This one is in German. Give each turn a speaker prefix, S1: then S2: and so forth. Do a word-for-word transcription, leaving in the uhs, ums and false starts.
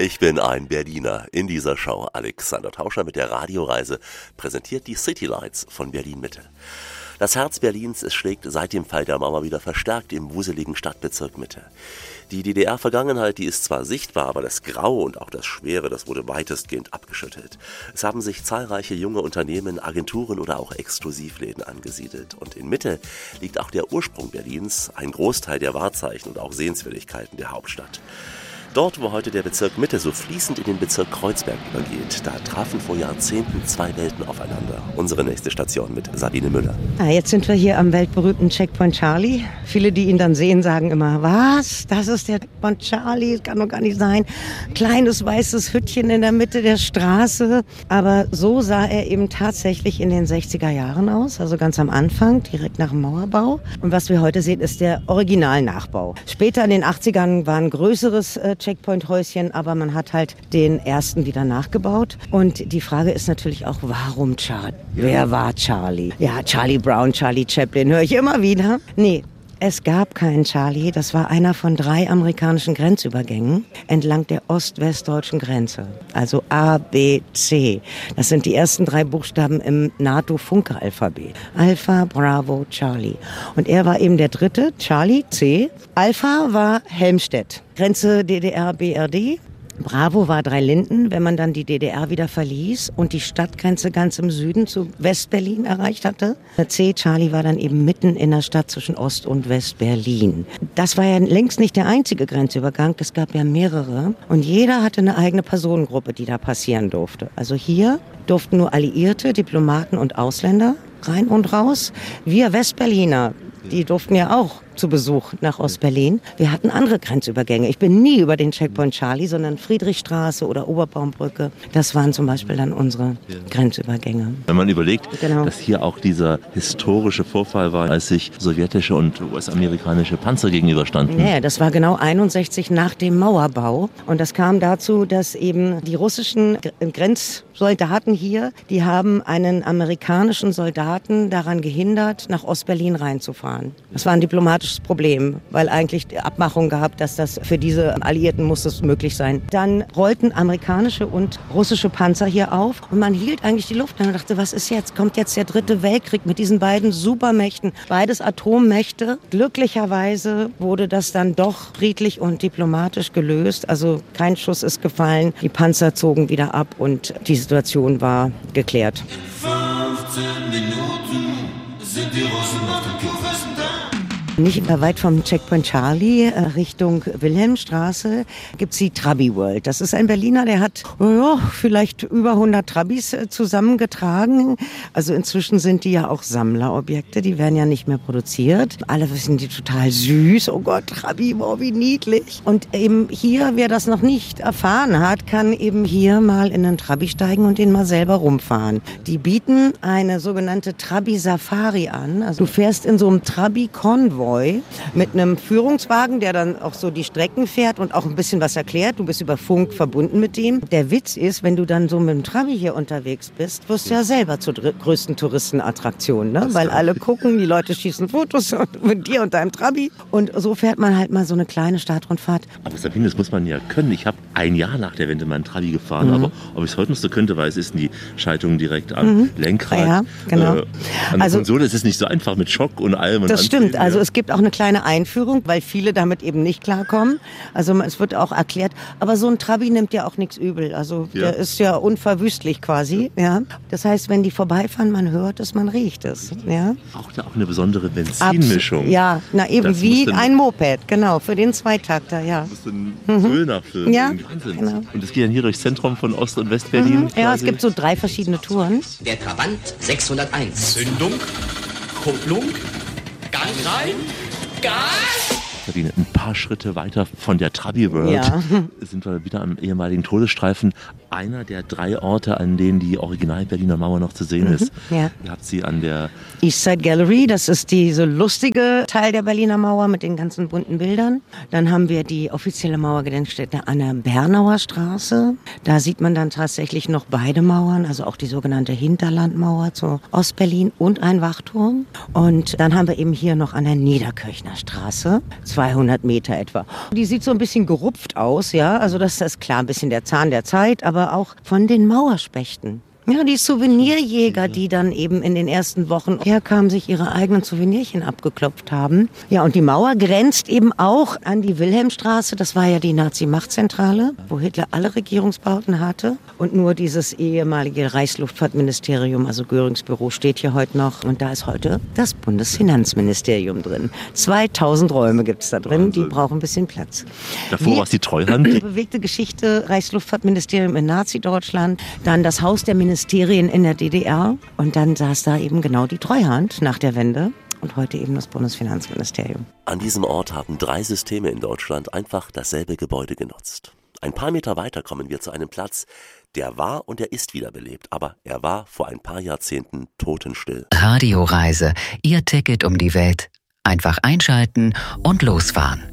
S1: Ich bin ein Berliner. In dieser Show Alexander Tauscher mit der Radioreise präsentiert die City Lights von Berlin-Mitte. Das Herz Berlins, es schlägt seit dem Fall der Mauer wieder verstärkt im wuseligen Stadtbezirk Mitte. Die D D R-Vergangenheit, die ist zwar sichtbar, aber das Graue und auch das Schwere, das wurde weitestgehend abgeschüttelt. Es haben sich zahlreiche junge Unternehmen, Agenturen oder auch Exklusivläden angesiedelt. Und in Mitte liegt auch der Ursprung Berlins, ein Großteil der Wahrzeichen und auch Sehenswürdigkeiten der Hauptstadt. Dort, wo heute der Bezirk Mitte so fließend in den Bezirk Kreuzberg übergeht, da trafen vor Jahrzehnten zwei Welten aufeinander. Unsere nächste Station mit Sabine Müller.
S2: Ah, jetzt sind wir hier am weltberühmten Checkpoint Charlie. Viele, die ihn dann sehen, sagen immer, was? Das ist der Checkpoint Charlie? Das kann doch gar nicht sein. Kleines weißes Hüttchen in der Mitte der Straße. Aber so sah er eben tatsächlich in den sechziger Jahren aus, also ganz am Anfang, direkt nach dem Mauerbau. Und was wir heute sehen, ist der Originalnachbau. Später in den achtzigern war ein größeres äh, Checkpoint-Häuschen, aber man hat halt den ersten wieder nachgebaut. Und die Frage ist natürlich auch, warum Charlie? Ja. Wer war Charlie? Ja, Charlie Brown, Charlie Chaplin, höre ich immer wieder. Nee, es gab keinen Charlie. Das war einer von drei amerikanischen Grenzübergängen entlang der ost-westdeutschen Grenze. Also A, B, C. Das sind die ersten drei Buchstaben im NATO-Funke-Alphabet. Alpha, Bravo, Charlie. Und er war eben der dritte, Charlie, C. Alpha war Helmstedt. Grenze D D R B R D. Bravo war Dreilinden, wenn man dann die D D R wieder verließ und die Stadtgrenze ganz im Süden zu West-Berlin erreicht hatte. C, Charlie, war dann eben mitten in der Stadt zwischen Ost- und West-Berlin. Das war ja längst nicht der einzige Grenzübergang, es gab ja mehrere. Und jeder hatte eine eigene Personengruppe, die da passieren durfte. Also hier durften nur Alliierte, Diplomaten und Ausländer rein und raus. Wir Westberliner, die durften ja auch zu Besuch nach Ostberlin. Wir hatten andere Grenzübergänge. Ich bin nie über den Checkpoint Charlie, sondern Friedrichstraße oder Oberbaumbrücke. Das waren zum Beispiel dann unsere ja. Grenzübergänge.
S3: Wenn man überlegt,
S2: genau.
S3: dass hier auch dieser historische Vorfall war, als sich sowjetische und U S-amerikanische Panzer gegenüberstanden.
S2: Ja, das war genau einundsechzig nach dem Mauerbau. Und das kam dazu, dass eben die russischen Grenzsoldaten hier, die haben einen amerikanischen Soldaten daran gehindert, nach Ostberlin reinzufahren. Das war ein diplomatisches Problem, weil eigentlich die Abmachung gab, dass das für diese Alliierten muss es möglich sein. Dann rollten amerikanische und russische Panzer hier auf und man hielt eigentlich die Luft an und dachte, was ist jetzt? Kommt jetzt der dritte Weltkrieg mit diesen beiden Supermächten, beides Atommächte. Glücklicherweise wurde das dann doch friedlich und diplomatisch gelöst. Also kein Schuss ist gefallen, die Panzer zogen wieder ab und die Situation war geklärt.
S4: In fünfzehn Minuten sind die Russen auf dem Kurfürsten da.
S2: Nicht weit vom Checkpoint Charlie, Richtung Wilhelmstraße, gibt's die Trabi World. Das ist ein Berliner, der hat oh, vielleicht über hundert Trabis zusammengetragen. Also inzwischen sind die ja auch Sammlerobjekte, die werden ja nicht mehr produziert. Alle wissen die total süß. Oh Gott, Trabi, wow, wie niedlich. Und eben hier, wer das noch nicht erfahren hat, kann eben hier mal in einen Trabi steigen und den mal selber rumfahren. Die bieten eine sogenannte Trabi-Safari an. Also du fährst in so einem Trabi-Konvoi mit einem Führungswagen, der dann auch so die Strecken fährt und auch ein bisschen was erklärt. Du bist über Funk verbunden mit dem. Der Witz ist, wenn du dann so mit dem Trabi hier unterwegs bist, wirst du ja selber zur größten Touristenattraktion, ne? Weil alle gucken, die Leute schießen Fotos mit dir und deinem Trabi. Und so fährt man halt mal so eine kleine Stadtrundfahrt.
S3: Aber Sabine, das muss man ja können. Ich habe ein Jahr nach der Wende meinen Trabi gefahren, mhm. aber ob ich es heute noch so könnte, weil es ist die Schaltung direkt am mhm. Lenkrad.
S2: Ja, genau.
S3: Äh, an der also, Konsole ist es nicht so einfach mit Schock und allem. Und
S2: das
S3: Antrieben,
S2: stimmt. Also
S3: ja.
S2: Es gibt auch eine kleine Einführung, weil viele damit eben nicht klarkommen. Also es wird auch erklärt. Aber so ein Trabi nimmt ja auch nichts übel. Also ja. der ist ja unverwüstlich quasi. Ja. Das heißt, wenn die vorbeifahren, man hört es, man riecht es. Ja.
S3: Braucht ja auch eine besondere Benzinmischung.
S2: Abs- ja, na eben das wie ein Moped, genau, für den Zweitakter, ja.
S3: Das muss dann mhm. Öl nachfüllen.
S2: Ja,
S3: Wahnsinn.
S2: genau.
S3: Und es geht dann hier durchs Zentrum von Ost- und Westberlin.
S2: Mhm. Ja, es gibt so drei verschiedene Touren.
S5: Der Trabant sechshunderteins.
S4: Zündung, Kupplung, Gang rein, Gas!
S3: Sabine, ein paar Schritte weiter von der Trabi World
S2: ja.
S3: sind wir wieder am ehemaligen Todesstreifen. Einer der drei Orte, an denen die Original-Berliner Mauer noch zu sehen ist.
S2: Mhm, ja.
S3: Ihr habt sie an der
S2: Eastside Gallery, das ist diese lustige Teil der Berliner Mauer mit den ganzen bunten Bildern. Dann haben wir die offizielle Mauergedenkstätte an der Bernauer Straße. Da sieht man dann tatsächlich noch beide Mauern, also auch die sogenannte Hinterlandmauer zu Ostberlin und ein Wachturm. Und dann haben wir eben hier noch an der Niederkirchner Straße zwei zweihundert Meter etwa. Die sieht so ein bisschen gerupft aus, ja, also das ist klar ein bisschen der Zahn der Zeit, aber auch von den Mauerspechten. Ja, die Souvenirjäger, die dann eben in den ersten Wochen herkamen, sich ihre eigenen Souvenirchen abgeklopft haben. Ja, und die Mauer grenzt eben auch an die Wilhelmstraße. Das war ja die Nazi-Machtzentrale, wo Hitler alle Regierungsbauten hatte. Und nur dieses ehemalige Reichsluftfahrtministerium, also Görings Büro, steht hier heute noch. Und da ist heute das Bundesfinanzministerium drin. zweitausend Räume gibt es da drin, Wahnsinn. Die brauchen ein bisschen Platz.
S3: Davor war es die Treuhand.
S2: Die bewegte Geschichte, Reichsluftfahrtministerium in Nazi-Deutschland, dann das Haus der Ministerien in der D D R und dann saß da eben genau die Treuhand nach der Wende und heute eben das Bundesfinanzministerium.
S1: An diesem Ort haben drei Systeme in Deutschland einfach dasselbe Gebäude genutzt. Ein paar Meter weiter kommen wir zu einem Platz, der war und er ist wiederbelebt, aber er war vor ein paar Jahrzehnten totenstill.
S6: Radioreise, Ihr Ticket um die Welt. Einfach einschalten und losfahren.